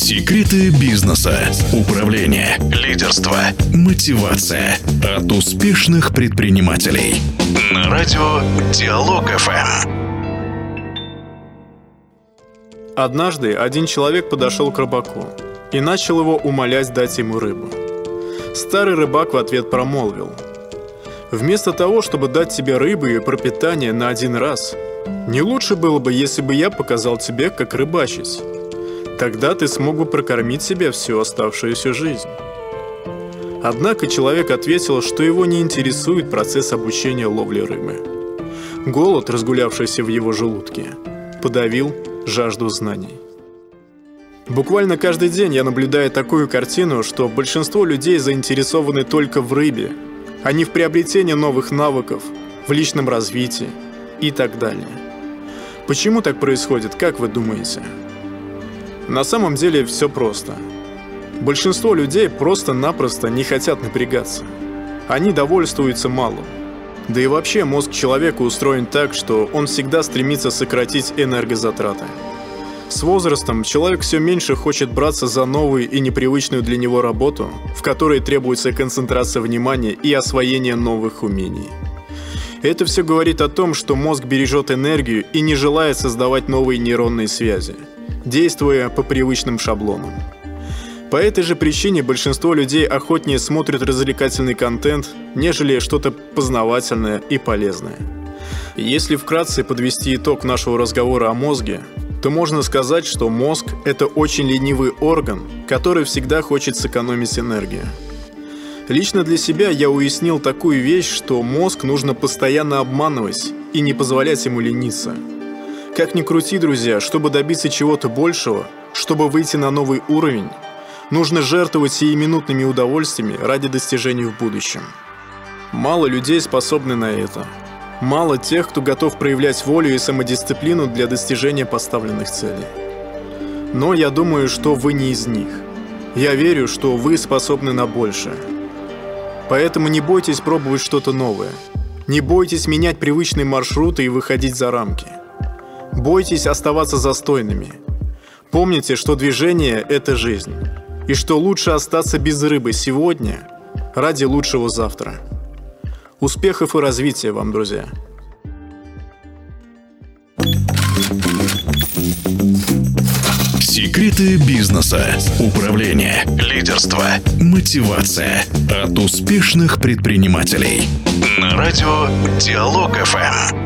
Секреты бизнеса, управления, лидерства, мотивация от успешных предпринимателей. На радио Диалог ФМ. Однажды один человек подошел к рыбаку и начал его умолять дать ему рыбу. Старый рыбак в ответ промолвил: «Вместо того, чтобы дать тебе рыбы и пропитание на один раз, не лучше было бы, если бы я показал тебе, как рыбачить? Тогда ты смог бы прокормить себя всю оставшуюся жизнь». Однако человек ответил, что его не интересует процесс обучения ловли рыбы. Голод, разгулявшийся в его желудке, подавил жажду знаний. Буквально каждый день я наблюдаю такую картину, что большинство людей заинтересованы только в рыбе, а не в приобретении новых навыков, в личном развитии и так далее. Почему так происходит, как вы думаете? На самом деле все просто. Большинство людей просто-напросто не хотят напрягаться. Они довольствуются малым. Да и вообще мозг человека устроен так, что он всегда стремится сократить энергозатраты. С возрастом человек все меньше хочет браться за новую и непривычную для него работу, в которой требуется концентрация внимания и освоение новых умений. Это все говорит о том, что мозг бережет энергию и не желает создавать новые нейронные связи, действуя по привычным шаблонам. По этой же причине большинство людей охотнее смотрят развлекательный контент, нежели что-то познавательное и полезное. Если вкратце подвести итог нашего разговора о мозге, то можно сказать, что мозг – это очень ленивый орган, который всегда хочет сэкономить энергию. Лично для себя я уяснил такую вещь, что мозг нужно постоянно обманывать и не позволять ему лениться. Как ни крути, друзья, чтобы добиться чего-то большего, чтобы выйти на новый уровень, нужно жертвовать сиюминутными удовольствиями ради достижений в будущем. Мало людей способны на это. Мало тех, кто готов проявлять волю и самодисциплину для достижения поставленных целей. Но я думаю, что вы не из них. Я верю, что вы способны на большее. Поэтому не бойтесь пробовать что-то новое. Не бойтесь менять привычные маршруты и выходить за рамки. Бойтесь оставаться застойными. Помните, что движение – это жизнь. И что лучше остаться без рыбы сегодня ради лучшего завтра. Успехов и развития вам, друзья! Секреты бизнеса, управления, лидерства, мотивация от успешных предпринимателей. На радио Диалог ФМ.